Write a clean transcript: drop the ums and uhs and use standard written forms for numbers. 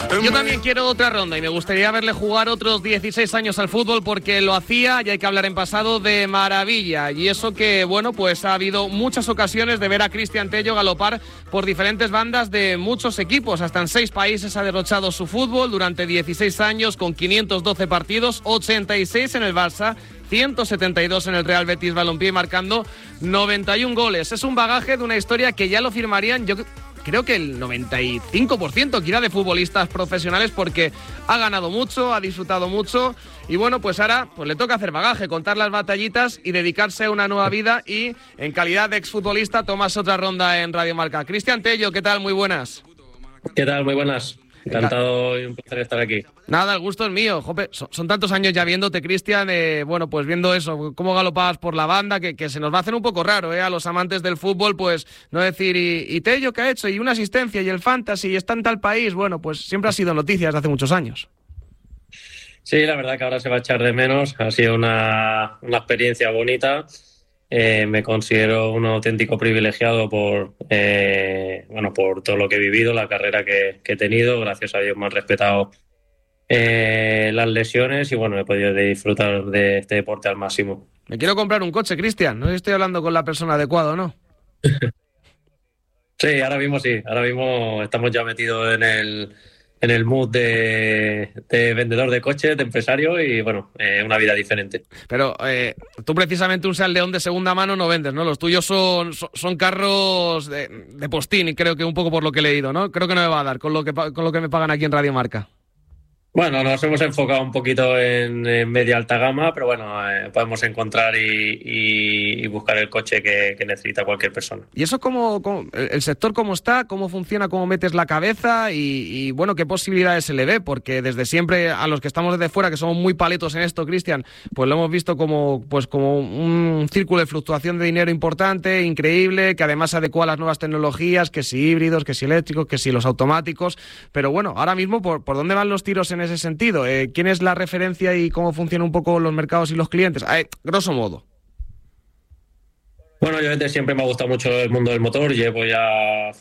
Yo también quiero otra ronda y me gustaría verle jugar otros 16 años al fútbol porque lo hacía, y hay que hablar en pasado, de maravilla. Y eso que, bueno, pues ha habido muchas ocasiones de ver a Cristian Tello galopar por diferentes bandas de muchos equipos. Hasta en 6 países ha derrochado su fútbol durante 16 años con 512 partidos, 86 en el Barça, 172 en el Real Betis Balompié, marcando 91 goles. Es un bagaje de una historia que ya lo firmarían, yo creo que el 95% quizá de futbolistas profesionales, porque ha ganado mucho, ha disfrutado mucho y bueno, pues ahora pues le toca hacer bagaje, contar las batallitas y dedicarse a una nueva vida, y en calidad de exfutbolista tomas otra ronda en Radio Marca. Cristian Tello, ¿qué tal? Muy buenas. ¿Qué tal? Muy buenas. Encantado y un placer estar aquí. Nada, el gusto es mío. Jope, son tantos años ya viéndote, Cristian, bueno, pues viendo eso, cómo galopabas por la banda, que se nos va a hacer un poco raro, a los amantes del fútbol, pues no decir, ¿y Tello qué ha hecho? Y una asistencia, y el fantasy, y está en tal país. Bueno, pues siempre ha sido noticia desde hace muchos años. Sí, la verdad que ahora se va a echar de menos. Ha sido una experiencia bonita. Me considero un auténtico privilegiado por todo lo que he vivido, la carrera que he tenido. Gracias a Dios me han respetado las lesiones y bueno, he podido disfrutar de este deporte al máximo. Me quiero comprar un coche, Cristian. No sé si estoy hablando con la persona adecuada o no. Sí, ahora mismo sí. Ahora mismo estamos ya metidos en el mood de vendedor de coches, de empresario y, bueno, una vida diferente. Pero tú precisamente un Seat León de segunda mano no vendes, ¿no? Los tuyos son carros de postín, y creo que un poco por lo que he leído, ¿no? Creo que no me va a dar con lo que me pagan aquí en Radio Marca. Bueno, nos hemos enfocado un poquito en media alta gama, pero bueno, podemos encontrar y buscar el coche que necesita cualquier persona. ¿Y eso cómo el sector cómo está? ¿Cómo funciona? ¿Cómo metes la cabeza? Y bueno, ¿qué posibilidades se le ve? Porque desde siempre, a los que estamos desde fuera, que somos muy paletos en esto, Cristian, pues lo hemos visto como un círculo de fluctuación de dinero importante, increíble, que además se adecua a las nuevas tecnologías, que si híbridos, que si eléctricos, que si los automáticos. Pero bueno, ahora mismo, ¿por dónde van los tiros en ese sentido? ¿Quién es la referencia y cómo funcionan un poco los mercados y los clientes? Grosso modo. Bueno, yo desde siempre me ha gustado mucho el mundo del motor. Llevo ya